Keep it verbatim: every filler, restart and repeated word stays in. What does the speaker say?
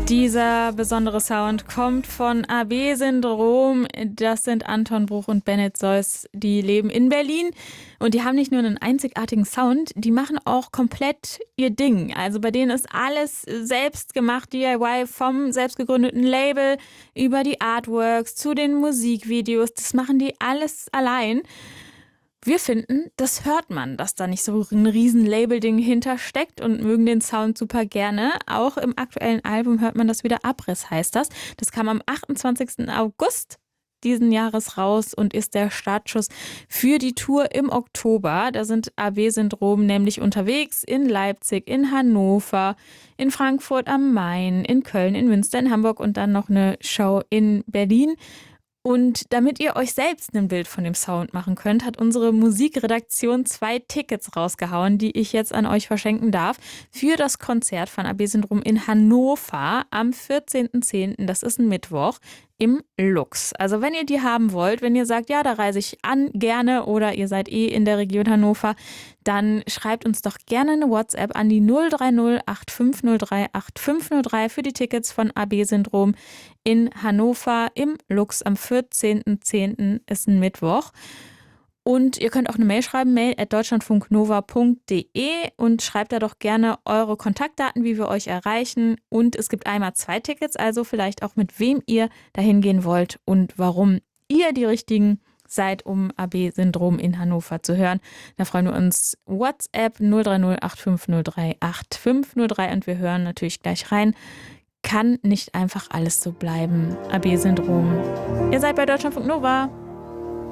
Dieser besondere Sound kommt von A B-Syndrom. Das sind Anton Bruch und Bennett Seuss. Die leben in Berlin und die haben nicht nur einen einzigartigen Sound, die machen auch komplett ihr Ding. Also bei denen ist alles selbst gemacht, D I Y, vom selbst gegründeten Label über die Artworks zu den Musikvideos. Das machen die alles allein. Wir finden, das hört man, dass da nicht so ein riesen Label-Ding hintersteckt und mögen den Sound super gerne. Auch im aktuellen Album hört man das wieder. Abriss heißt das. Das kam am achtundzwanzigsten August diesen Jahres raus und ist der Startschuss für die Tour im Oktober. Da sind A B-Syndrom nämlich unterwegs in Leipzig, in Hannover, in Frankfurt am Main, in Köln, in Münster, in Hamburg und dann noch eine Show in Berlin. Und damit ihr euch selbst ein Bild von dem Sound machen könnt, hat unsere Musikredaktion zwei Tickets rausgehauen, die ich jetzt an euch verschenken darf, für das Konzert von A B-Syndrom in Hannover am vierzehnten zehnten Das ist ein Mittwoch, im Lux. Also wenn ihr die haben wollt, wenn ihr sagt, ja, da reise ich an, gerne, oder ihr seid eh in der Region Hannover, dann schreibt uns doch gerne eine WhatsApp an die null drei null acht fünf null drei acht fünf null drei für die Tickets von A B-Syndrom in Hannover im Lux am vierzehnten zehnten ist ein Mittwoch. Und ihr könnt auch eine Mail schreiben, mail at deutschlandfunknova punkt de und schreibt da doch gerne eure Kontaktdaten, wie wir euch erreichen. Und es gibt einmal zwei Tickets, also vielleicht auch mit wem ihr dahin gehen wollt und warum ihr die richtigen seid, um A B-Syndrom in Hannover zu hören. Da freuen wir uns. WhatsApp null drei null acht fünf null drei acht fünf null drei und wir hören natürlich gleich rein. Kann nicht einfach alles so bleiben. A B-Syndrom. Ihr seid bei Deutschlandfunk Nova.